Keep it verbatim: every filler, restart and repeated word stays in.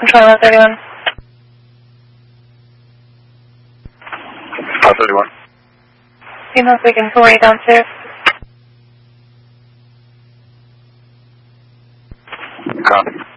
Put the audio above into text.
Control one thirty-one. one thirty-one. Female speaking, four eight downstairs. Copy.